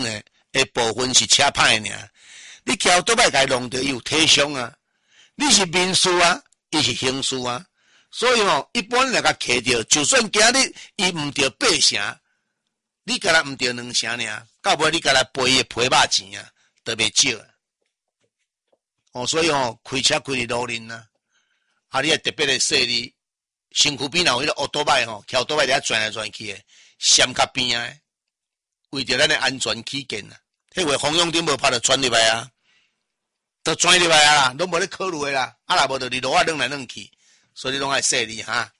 的部分是车歹尔，你桥倒摆甲伊弄着伊有体伤啊，你是民事啊，伊是刑事啊，所以一般若甲骑着，就算今日伊毋着8成，你甲他毋着2成尔，到尾你甲他赔伊皮肉钱啊，都袂少啊。所以开车开伫路面啊，你也特别的说你身躯边若有迄个乌倒摆桥倒摆伫遐转来转去的，闪较边啊，为着咱的安全起见啊，迄位方向灯无拍着转入来啊。都转入来啊啦，拢无咧考虑的啦，若无就伫路啊扔来扔去，所以拢爱说你哈。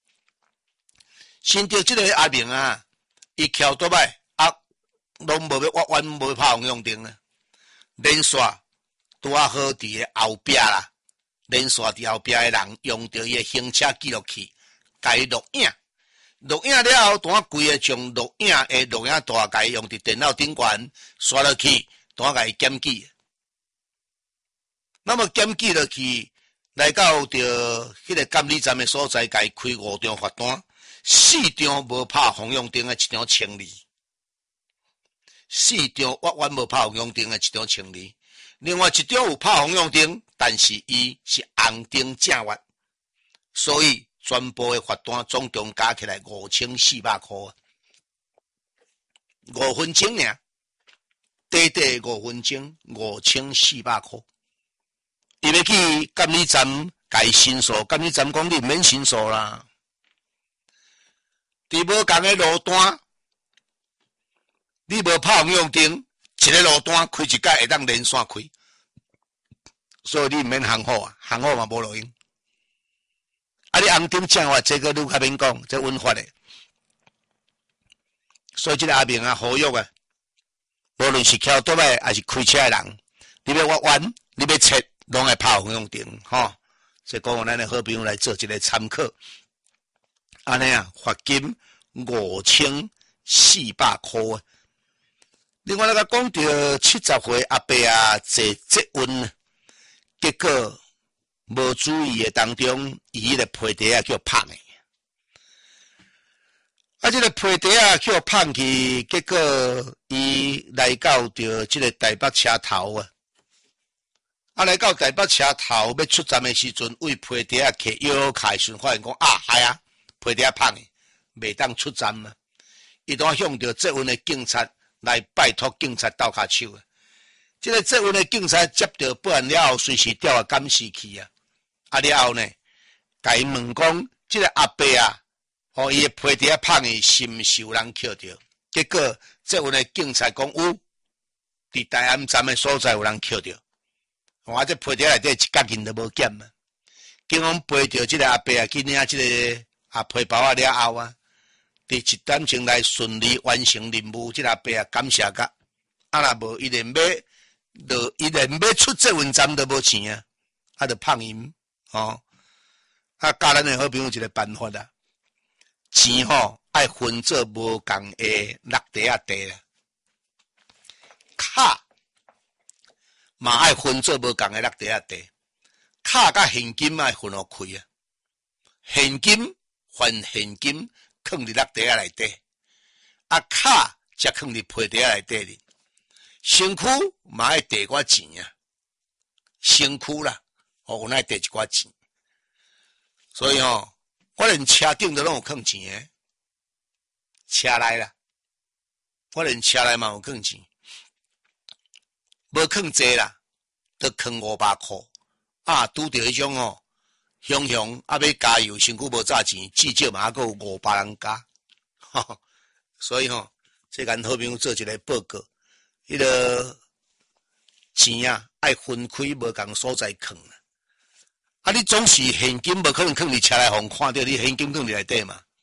新着即个阿明啊，伊桥倒摆拢无要弯弯，无要拍方向灯啊，连续拄啊好伫个后壁啦，连续伫后壁的人用着伊的行车记录器，甲伊录影，录影了后，当规个将录影的录影带甲伊用伫电脑顶悬刷落去，当甲伊检举。那么检举落去，来到着迄个监理站的所在，甲伊开5张罚单，4张无拍方向灯的1张1000，4张弯弯无拍方向灯的1张1000，另外1张有拍方向灯，但是伊是红灯正月，所以全部的罚单总共加起来5400块，5分钟尔，短短5分钟5400块。伊要去监理站甲伊申诉，监理站讲你毋免申诉啦。伫无共个路段，你无拍方向灯，一个路段开一届会当连续开，所以你毋免行好啊，行好嘛无路用。你红灯正话，这个你较免讲，这违法的。所以这个阿明啊，呼吁啊，无论是桥倒摆还是开车的人，你要弯弯，你要切。拢爱拍方向灯，所以讲咱的好朋友来做一个参考。安尼啊，罚金5400块。另外，咱讲到70岁阿伯啊，坐捷运，结果无注意的当中，伊迄个皮带啊叫放的。这个皮带啊叫放去，结果伊来到着这个台北车头啊。来到台北车头要出站的时阵，为皮带啊摕摇卡的时阵，发现讲系啊，皮带放的，袂当出站嘛。伊当向着捷运的警察来拜托警察斗骹手啊。这个捷运的警察接到报案了后，随时调啊监视器啊。了后呢，甲伊问讲，这个阿伯啊，伊的皮带放的是毋是有人捡着？结果捷运的警察讲有，伫大安站的所在有人捡着。这皮带内底一角银都无减啊！警方背着这个阿伯啊，去领这个皮包啊了后啊，伫1点钟内顺利完成任务。这个阿伯啊，感谢甲若无伊连要出捷运站都无钱啊，就放银教咱的好朋友一个办法啦，钱爱分做无共的6块啊地啦，卡。嘛爱分做无共的6块啊地，卡甲现金爱分互开啊。现金还现金，放伫6块啊内底，卡则放伫皮带啊内底哩。身躯嘛爱递我钱啊，身躯啦，有爱递一寡钱。所以我连车顶都拢有放钱诶，车内啦，我连车内嘛有放钱。无放济啦，都放500块拄着迄种雄雄要加油，身躯无炸钱，至少嘛还有500人加，所以这咱好朋友做一个报告，迄个钱啊爱分开无共所在放啦。你总是现金无可能放伫车内互看到，你现金放伫内底嘛，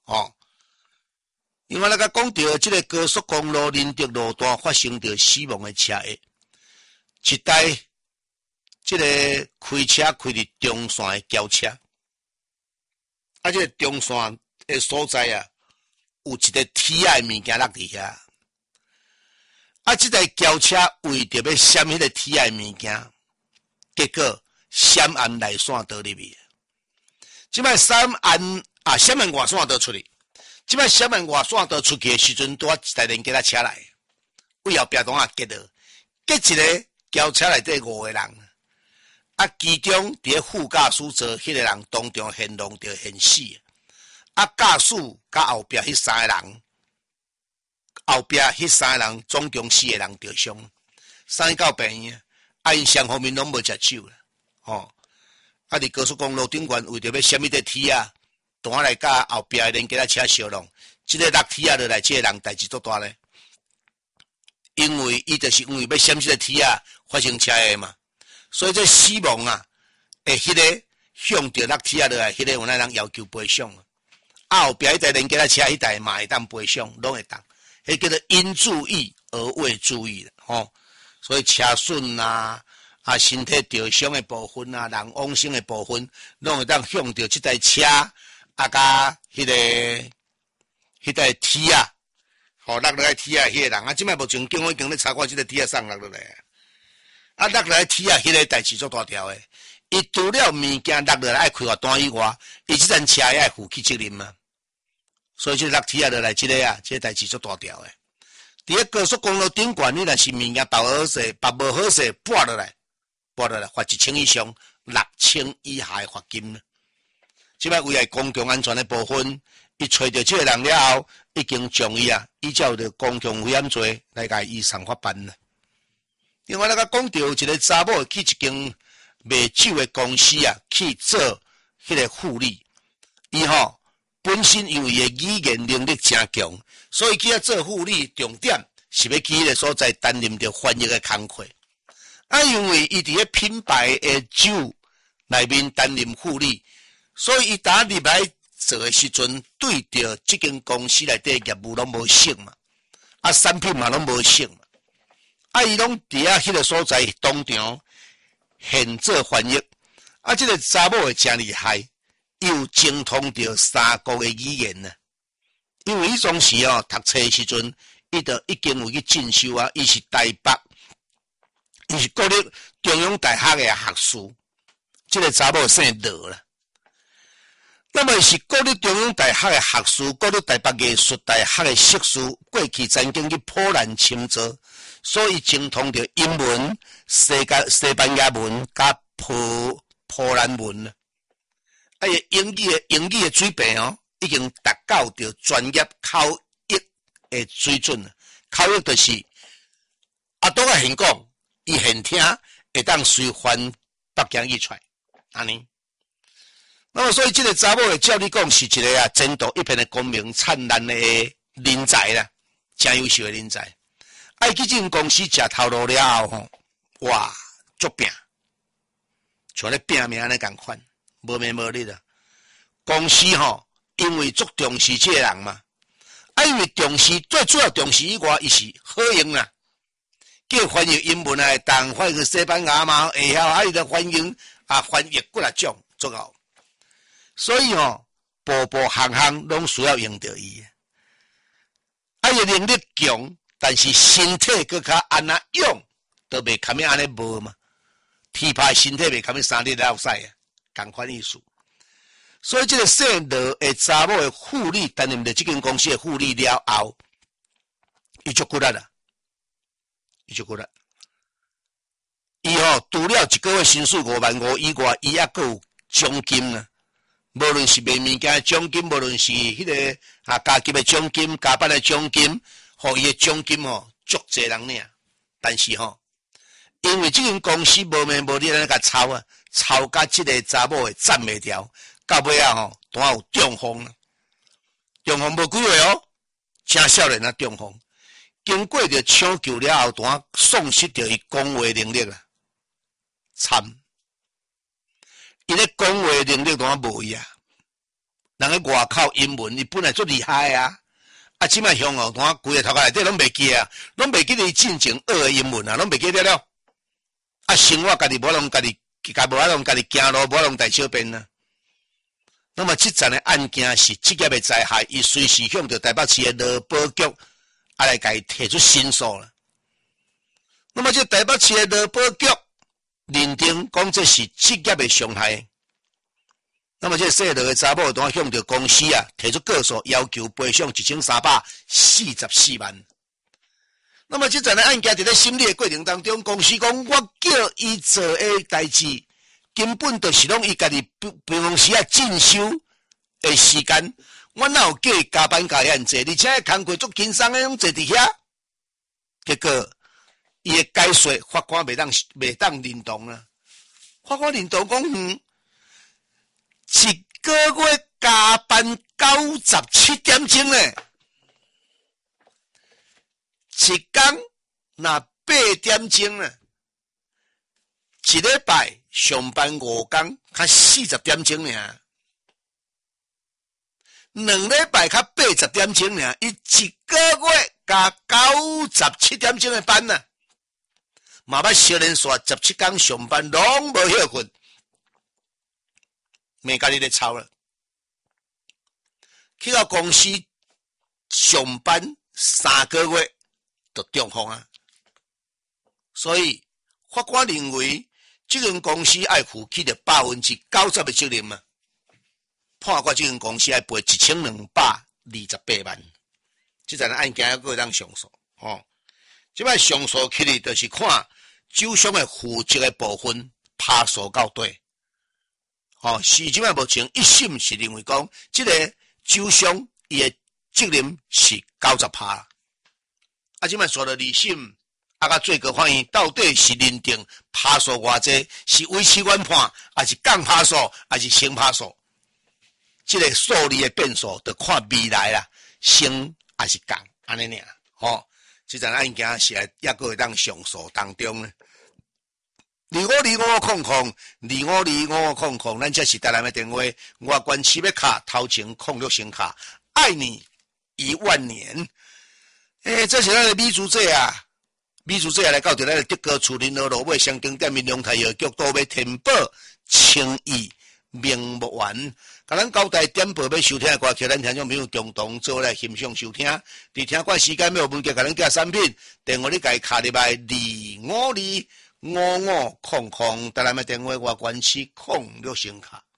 因为咱甲讲到这个高速公路林德路段发生着死亡的车祸。一台这个开车开伫中线的轿车，这个中线的所在啊，有一个铁的物件落伫遐。这台轿车为着要闪迄个铁的物件，结果闪按内线倒入去。即摆闪按外线倒出去。即摆闪按外线倒出去的时阵，拄一台连接车来， 为后壁档啊结了，结一个轿车内底5个人，啊，其中伫副驾驶座迄个人当场现弄着现死，啊，驾驶甲后壁迄3个人，后壁迄3个人总共4个人着伤，送到病院，啊，因双方面拢无食酒啦，吼，啊，伫高速公路顶悬为着要闪迄个铁啊，当来甲后壁连结车相弄，即个落铁啊落来，即个人代志足大咧。因为伊就是因为要闪即个铁啊，发生车祸嘛，所以这死亡啊，会迄个向着落铁啊落来，迄个有那人要求赔偿啊。后壁迄台连结车迄台嘛会当赔偿，拢会当，迄叫做因注意而未注意吼。所以车损啊，身体受伤的部分啊，人往生的部分，拢会当向着即台车甲迄台铁啊。落落来铁啊，迄个人啊，即摆目前警方已经咧查看即个铁啊送落落来，啊落来铁啊，迄个代志足大条诶。伊除了物件落落来爱开罚单以外，伊即阵车也爱负起责任嘛。所以即个落铁啊落来，即个代志足大条诶。伫咧高速公路顶悬，你若是物件包好势，包无好势，拨落来，罚1000以上，6000以下诶罚金。即摆为了公共安全诶部分。伊找到这个人了后，已经将伊依照着公共危险罪来甲伊送法办了。另外，咱甲讲到一个查某去一间卖酒的公司去做迄个护理，伊本身因为伊的语言能力真强，所以去做护理重点是要去迄个所在担任着翻译的工课。因为伊伫咧品牌的酒内面担任护理，所以伊打入来。做的时阵，对着即间公司内底业务拢无熟嘛，产品嘛拢无熟嘛，伊拢伫迄个所在当场现做翻译，即个查某会真厉害，伊有精通着3国的语言呢。因为伊当时读册的时阵，伊就已经有去进修伊是台北，伊是国立中央大学的学士，即个查某姓罗啦。那么是国立中央大学的学士，国立台北艺术大学的硕士，过去曾经去波兰深造，所以精通着英文、西班牙文甲波兰文。伊英语的水平已经达到着专业口译的水准。口译就是拄仔现讲，伊现听会当随翻北京语出来，安尼。那么，所以这个查某会照你讲是一个前途一片的光明灿烂的人才啦，真优秀的人才。去这间公司食头路了后哇，足拼，像咧拼命安尼共款，无眠无日啦。公司因为足重视这个人嘛，因为重视最主要重视以外，伊是好用啦。叫翻译英文会当，翻译西班牙嘛会晓，伊就翻译翻译几啊种足好。所以步步行行拢需要用到伊。伊能力强，但是身体佫较安那用，都袂堪安尼无嘛。体魄身体袂堪3日了赛同款意思。所以这个姓罗的查某的护理担任着这间公司的护理了后，伊足骨力啦，伊除了一个月薪水55000以外，伊还佫有奖金呢。无论是卖物件的奖金，无论是迄个加级的奖金、加班的奖金，伊的奖金足侪人领。但是因为这间公司无眠无日安尼甲抄甲这个查某会赞袂掉，到尾当有中风啦。中风无几岁真少年中风，经过着抢救了后，当丧失着伊讲话能力啦，惨。伊咧讲话能力当无伊人咧外口英文，伊本来足厉害即摆向当规个头壳内底拢袂记拢袂记你进前学的英文拢袂记得了。生活家己无拢家己行路，无拢大小便那么这阵的案件是职业的灾害，伊随时向着台北市的劳保局来甲伊提出申诉了。那么这台北市的劳保局认定讲这是职业的伤害，那么这姓罗的查某当向着公司提出告诉，要求赔偿1344万。 那么这阵的案件伫咧审理的过程当中，公司讲我叫伊做的代志，根本就是拢伊家己办公室啊进修的时间，我哪有叫伊加班加遐济？而且工课足轻松的，拢坐伫遐，结果伊的解说法官袂当认同啊！法官认同讲，一个月加班97点钟呢，一天那8点钟呢，一礼拜上班5天，较40点钟尔，2礼拜较80点钟尔，伊一个月加97点钟的班呐，嘛捌小连续17天上班，拢无休困，没家己咧操了，去到公司上班3个月就中风啊！所以法官认为，这间公司要负起着90%的责任嘛，判决这间公司要赔1228万。这阵案件还会当上诉哦。这摆上诉起嚟，就是看酒商的负责的部分拍诉到底。哦，是这摆目前一审是认为讲，这个酒商伊的责任是90%。啊，这摆说了2审。啊，最高法院到底是认定拍诉偌济，是维持原判，还是降拍诉，还是升拍诉？这个数字的变数，就看未来啦，升还是降，安尼尔。吼，这阵案件是还阁会当上诉当中呢。252500，252500，咱这是台南的电话，外观市要卡头前06声卡，爱你10000年。这是咱的美珠姐啊。美珠姐来到咱的德高厝林河路尾商店店面龙台药局，都要填报情谊名不完。甲咱交代点播要收听的歌曲，咱听众朋友共同做来欣赏收听。伫听歌时间要有文件，甲咱寄产品，电话你家卡入来25255500，台南的电话外关市06声卡。